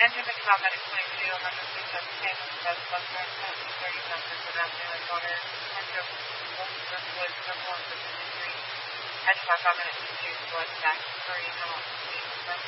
enter the Combat Explain Video 106 best customer 30 cents for that in the corner. Enter the voice of 153. Enter my comment to select back 30 minutes.